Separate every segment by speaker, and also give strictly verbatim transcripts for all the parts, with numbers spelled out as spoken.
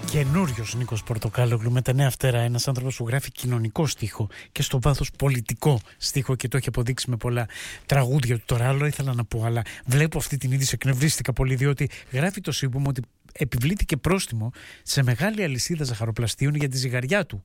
Speaker 1: Καινούριος Νίκος Πορτοκάλογλου με τα νέα φτερά. Ένας άνθρωπος που γράφει κοινωνικό στίχο και στο βάθος πολιτικό στίχο και το έχει αποδείξει με πολλά τραγούδια του. Τώρα άλλο ήθελα να πω, αλλά βλέπω αυτή την είδηση, εκνευρίστηκα πολύ, διότι γράφει το ΣΥΠΟΥΜ ότι επιβλήθηκε πρόστιμο σε μεγάλη αλυσίδα ζαχαροπλαστείων για τη ζυγαριά του.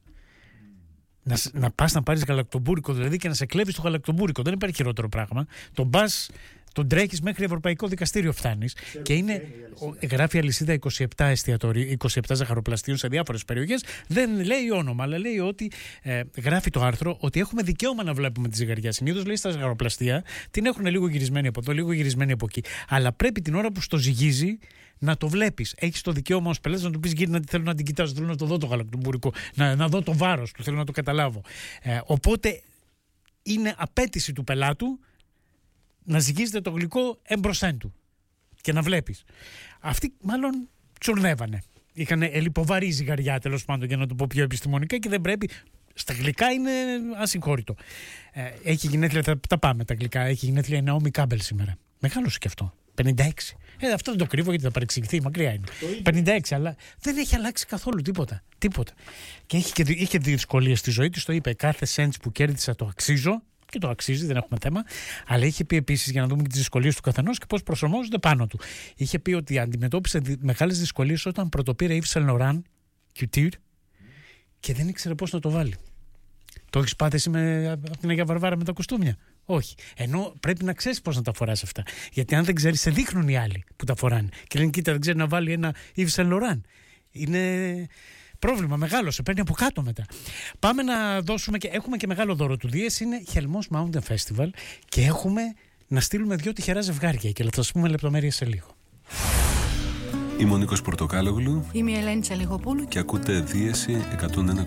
Speaker 1: Να, να πας να πάρεις γαλακτομπούρικο, δηλαδή, και να σε κλέβεις το γαλακτομπούρικο. Δεν υπάρχει χειρότερο πράγμα. Τον πας, τον τρέχεις μέχρι Ευρωπαϊκό Δικαστήριο φτάνεις. Και είναι, ο, γράφει αλυσίδα είκοσι επτά εστιατόριων, είκοσι επτά ζαχαροπλαστείων σε διάφορες περιοχές. Δεν λέει όνομα, αλλά λέει ότι ε, γράφει το άρθρο ότι έχουμε δικαίωμα να βλέπουμε τη ζυγαριά. Συνήθως λέει στα ζαχαροπλαστεία την έχουν λίγο γυρισμένη από εδώ, λίγο γυρισμένη από εκεί. Αλλά πρέπει την ώρα που στο ζυγίζει να το βλέπεις. Έχεις το δικαίωμα ως πελάτης να του πεις: γύρνα, θέλω να την κοιτάξω, θέλω να το δω το γαλακτομπούρικο, να, να δω το βάρος του, θέλω να το καταλάβω. Ε, οπότε είναι απέτηση του πελάτου να ζυγίζεται το γλυκό εμπροσθέν του και να βλέπεις. Αυτοί μάλλον τσουρνεύανε. Είχαν ελιποβαρή ζυγαριά, τέλος πάντων, για να το πω πιο επιστημονικά, και δεν πρέπει. Στα γλυκά είναι ασυγχώρητο. Ε, έχει γενέθλια, τα, τα πάμε τα γλυκά. Έχει γενέθλια η Ναόμι Κάμπελ σήμερα. Μεγάλωσε και αυτό. πενήντα έξι. Ε, αυτό δεν το κρύβω γιατί θα παρεξηγηθεί, μακριά είναι. πενήντα έξι, αλλά δεν έχει αλλάξει καθόλου τίποτα. Τίποτα. Και είχε, και, είχε δυσκολίες στη ζωή της, το είπε. Κάθε σέντς που κέρδισα το αξίζω. Και το αξίζει, δεν έχουμε θέμα. Αλλά είχε πει επίσης, για να δούμε και τις δυσκολίες του καθενός και πώς προσαρμόζονται πάνω του. Είχε πει ότι αντιμετώπισε μεγάλες δυσκολίες όταν πρωτοπήρε Yves Saint Laurent Couture και δεν ήξερε πώς να το βάλει. Το έχεις πάθει εσύ με, από την Αγία Βαρβάρα με τα κουστούμια? Όχι. Ενώ πρέπει να ξέρεις πώς να τα φοράς αυτά. Γιατί αν δεν ξέρεις, σε δείχνουν οι άλλοι που τα φοράνε. Και λένε: κοίτα, δεν ξέρει να βάλει ένα Yves Saint Laurent. Είναι πρόβλημα μεγάλο, σε παίρνει από κάτω μετά. Πάμε να δώσουμε και έχουμε και μεγάλο δώρο του Δίες. Είναι Χελμός Mountain Festival και έχουμε να στείλουμε δύο τυχερά ζευγάρια και θα σας πούμε λεπτομέρειες σε λίγο.
Speaker 2: Είμαι ο Νίκος Πορτοκάλογλου.
Speaker 3: Είμαι η Ελένη Τσαλιγοπούλου.
Speaker 2: Και ακούτε Δίεση εκατόν ένα